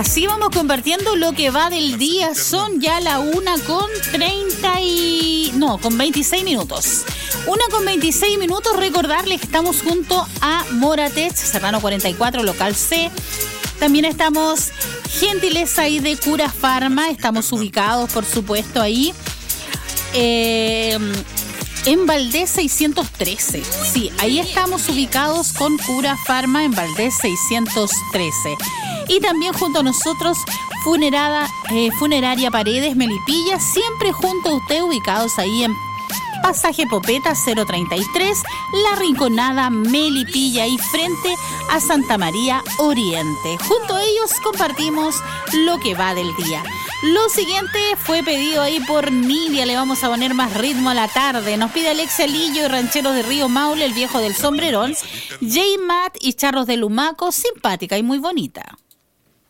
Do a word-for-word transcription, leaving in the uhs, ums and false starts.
Así vamos compartiendo lo que va del día. Son ya la una con treinta y... No, con veintiséis minutos. Una con veintiséis minutos. Recordarles que estamos junto a Moratech, Serrano cuarenta y cuatro, local C. También estamos gentileza ahí de Cura Pharma. Estamos ubicados, por supuesto, ahí eh, en Valdés seiscientos trece. Sí, ahí estamos ubicados con Cura Pharma en Valdés seiscientos trece. Y también junto a nosotros, Funerada, eh, Funeraria Paredes Melipilla, siempre junto a usted, ubicados ahí en Pasaje Popeta cero treinta y tres, La Rinconada Melipilla y frente a Santa María Oriente. Junto a ellos compartimos lo que va del día. Lo siguiente fue pedido ahí por Nidia, le vamos a poner más ritmo a la tarde. Nos pide Alexia Lillo y Rancheros de Río Maule, el viejo del sombrerón, J. Matt y Charros de Lumaco, simpática y muy bonita.